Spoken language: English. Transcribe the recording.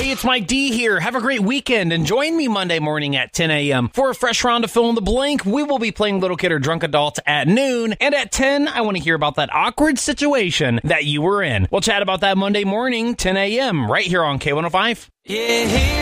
Hey, it's Mike D here. Have a great weekend and join me Monday morning at 10 a.m. for a fresh round of Fill in the Blank. We will be playing Little Kid or Drunk Adult at noon. And at 10, I want to hear about that awkward situation that you were in. We'll chat about that Monday morning, 10 a.m. right here on K105. Yeah.